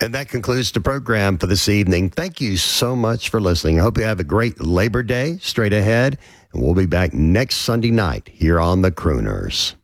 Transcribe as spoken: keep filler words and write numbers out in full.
And that concludes the program for this evening. Thank you so much for listening. I hope you have a great Labor Day straight ahead. And we'll be back next Sunday night here on The Crooners.